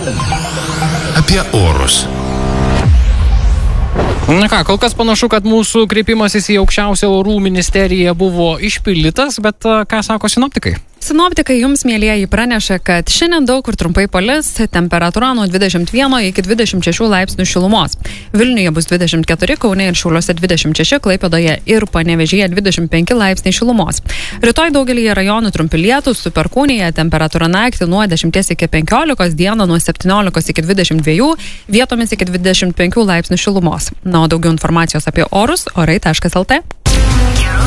Apie orus. Na ką, kol kas panašu, kad mūsų kreipimasis į aukščiausią orų ministeriją buvo išpildytas, bet ką sako sinoptikai? Sinoptikai jums, mielieji, praneša, kad šiandien daug kur trumpai palis, temperatūra nuo 21 iki 26 laipsnių šilumos. Vilniuje bus 24, Kaune ir Šiauliuose 26, Klaipėdoje ir Panevėžyje 25 laipsniai šilumos. Rytoj daugelįje rajonų trumpi lietūs, su Perkūnija temperatūra naktį nuo 10 iki 15, dieną nuo 17 iki 22, vietomis iki 25 laipsnių šilumos. Na, o daugiau informacijos apie orus orai.lt.